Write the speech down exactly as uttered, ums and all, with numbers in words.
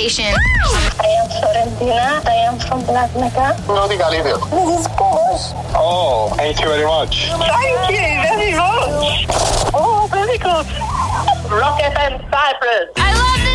station. I am Florentina. I am from Black Mecca. Noti Galileo. This is Porsche. Oh, thank you very much. Thank you very much. Oh, very good. Rocket and Cyprus. I love